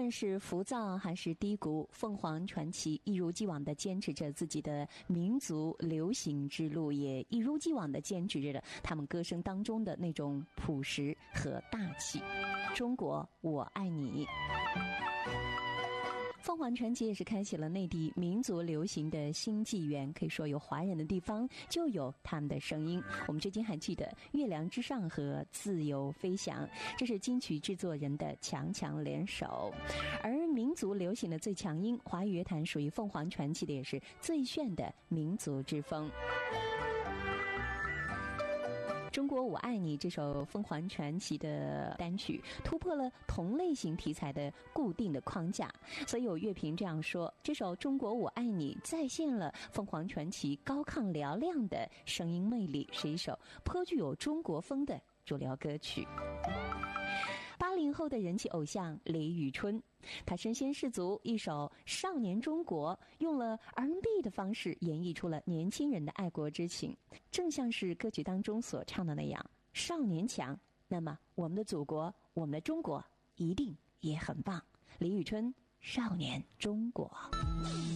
论是浮躁还是低谷，凤凰传奇一如既往地坚持着自己的民族流行之路，也一如既往地坚持着他们歌声当中的那种朴实和大气。中国，我爱你。凤凰传奇也是开启了内地民族流行的新纪元，可以说有华人的地方就有他们的声音。我们至今还记得《月亮之上》和《自由飞翔》，这是金曲制作人的强强联手。而民族流行的最强音，华语乐坛属于凤凰传奇的也是最炫的民族之风。中国我爱你这首凤凰传奇的单曲突破了同类型题材的固定的框架，所以有乐评这样说，这首中国我爱你再现了凤凰传奇高亢嘹亮的声音魅力，是一首颇具有中国风的主流歌曲。80后的人气偶像李宇春，他身先士卒，一首《少年中国》用了 R&B 的方式演绎出了年轻人的爱国之情，正像是歌曲当中所唱的那样，少年强，那么我们的祖国，我们的中国一定也很棒。李宇春，《少年中国》。